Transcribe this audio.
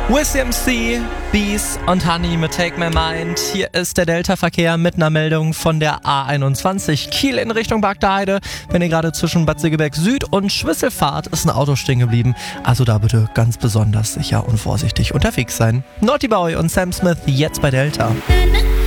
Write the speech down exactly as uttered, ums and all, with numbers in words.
Wiz M C, Bees und Honey mit Take My Mind. Hier ist der Delta-Verkehr mit einer Meldung von der A einundzwanzig Kiel in Richtung Bagdaheide. Wenn ihr gerade zwischen Bad Segeberg Süd und Schwissel fahrt, ist ein Auto stehen geblieben. Also da bitte ganz besonders sicher und vorsichtig unterwegs sein. Naughty Boy und Sam Smith jetzt bei Delta.